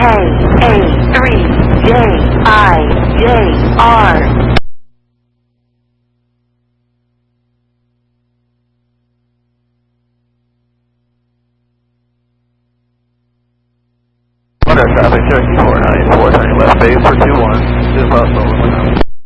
KA3JIJR. Water traffic, Cherokee 494, turning left base for 21, 2 left over.